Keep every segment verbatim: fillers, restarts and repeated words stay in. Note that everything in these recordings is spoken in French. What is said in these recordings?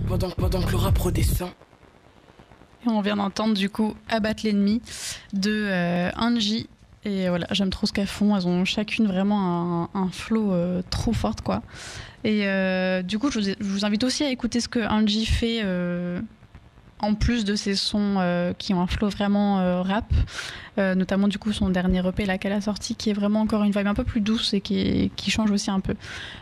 pendant, pendant que le rap redescend. Et on vient d'entendre du coup Abattre l'ennemi de euh, Angie. Et voilà, j'aime trop ce qu'elles font. Elles ont chacune vraiment un, un flow euh, trop forte, quoi. Et euh, du coup, je vous, je vous invite aussi à écouter ce que Angie fait euh, en plus de ses sons euh, qui ont un flow vraiment euh, rap. Euh, notamment du coup son dernier E P là qu'elle a sorti, qui est vraiment encore une vibe un peu plus douce et qui, qui change aussi un peu.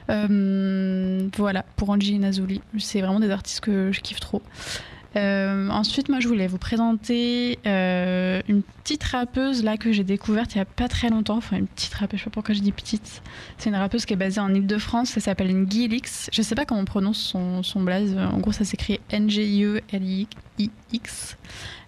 Euh, voilà, pour Angie et Nazuli, c'est vraiment des artistes que je kiffe trop. Euh, ensuite, moi, je voulais vous présenter euh, une petite rappeuse là que j'ai découverte il y a pas très longtemps. Enfin, une petite rappeuse, je sais pas pourquoi je dis petite. C'est une rappeuse qui est basée en Île-de-France. Ça s'appelle Ngilix. Je sais pas comment on prononce son, son blaze. En gros, ça s'écrit N G I E L I X.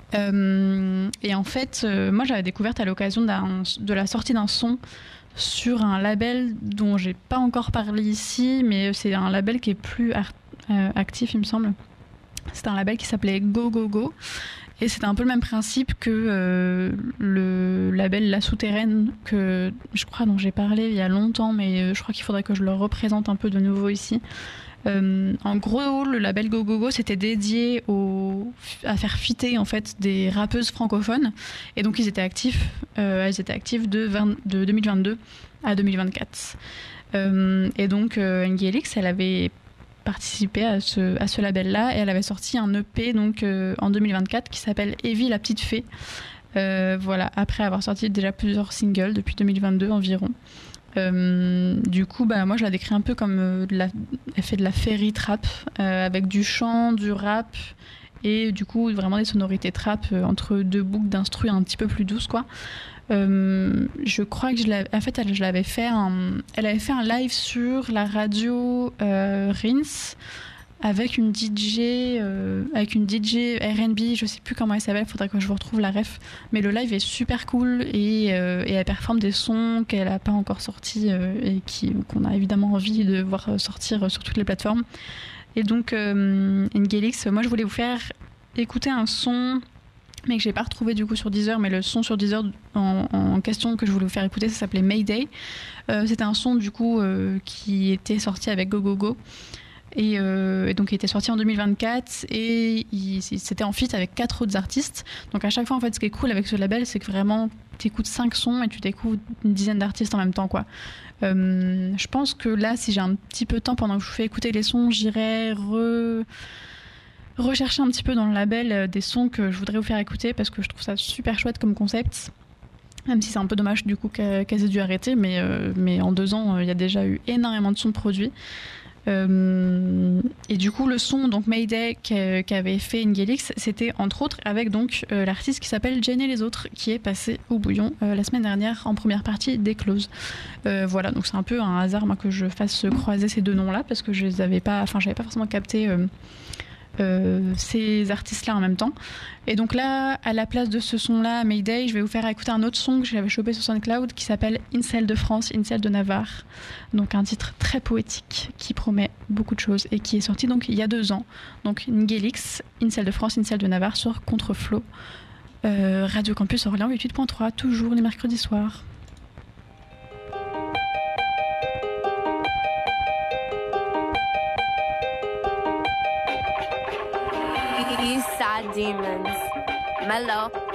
Euh, et en fait, euh, moi, j'avais découverte à l'occasion d'un, de la sortie d'un son sur un label dont j'ai pas encore parlé ici, mais c'est un label qui est plus art- euh, actif, il me semble. C'était un label qui s'appelait Go Go Go et c'était un peu le même principe que euh, le label La Souterraine que je crois dont j'ai parlé il y a longtemps, mais je crois qu'il faudrait que je le représente un peu de nouveau ici. Euh, en gros, le label Go Go Go c'était dédié au, à faire fitter en fait des rappeuses francophones et donc ils étaient actifs, euh, elles étaient actives de, vingt, de deux mille vingt-deux à deux mille vingt-quatre. Euh, et donc euh, Ngilix, elle avait participé à ce, à ce label-là et elle avait sorti un E P donc, euh, en deux mille vingt-quatre qui s'appelle Evie la petite fée. Euh, voilà, après avoir sorti déjà plusieurs singles depuis deux mille vingt-deux environ. Euh, du coup, bah, moi je la décris un peu comme euh, de la, elle fait de la fairy trap euh, avec du chant, du rap et du coup vraiment des sonorités trap euh, entre deux boucles d'instru un petit peu plus douces, quoi. Euh, je crois que je l'avais, en fait, elle, je l'avais fait un, elle avait fait un live sur la radio euh, Rinse avec une D J, euh, avec une D J R and B, je sais plus comment elle s'appelle, faudrait que je vous retrouve la ref. Mais le live est super cool et, euh, et elle performe des sons qu'elle a pas encore sortis euh, et qui, qu'on a évidemment envie de voir sortir sur toutes les plateformes. Et donc, euh, Ngilix, moi je voulais vous faire écouter un son, mais que j'ai pas retrouvé du coup sur Deezer, mais le son sur Deezer en, en question que je voulais vous faire écouter, ça s'appelait Mayday. Euh, c'était un son du coup euh, qui était sorti avec Go Go Go et, euh, et donc il était sorti en deux mille vingt-quatre et il, c'était en feat avec quatre autres artistes. Donc à chaque fois en fait, ce qui est cool avec ce label, c'est que vraiment tu écoutes cinq sons et tu découvres une dizaine d'artistes en même temps, quoi. Euh, je pense que là, si j'ai un petit peu de temps pendant que je vous fais écouter les sons, j'irai re rechercher un petit peu dans le label des sons que je voudrais vous faire écouter parce que je trouve ça super chouette comme concept, même si c'est un peu dommage du coup qu'elles aient dû arrêter, mais, euh, mais en deux ans il euh, y a déjà eu énormément de sons produits. Euh, et du coup le son donc Mayday qu'avait fait Ngilix, c'était entre autres avec donc euh, l'artiste qui s'appelle Jenny les autres, qui est passé au bouillon euh, la semaine dernière en première partie des Close. Euh, voilà, donc c'est un peu un hasard moi que je fasse croiser ces deux noms là parce que je les avais pas, enfin j'avais pas forcément capté euh, Euh, ces artistes-là en même temps. Et donc là, à la place de ce son-là, Mayday, je vais vous faire écouter un autre son que j'avais chopé sur SoundCloud qui s'appelle Incel de France, Incel de Navarre. Donc un titre très poétique qui promet beaucoup de choses et qui est sorti donc il y a deux ans. Donc Ngilix, Incel de France, Incel de Navarre sur Contreflow, euh, Radio Campus Orléans huit point trois, toujours les mercredis soirs. Eastside Demons, Mellow,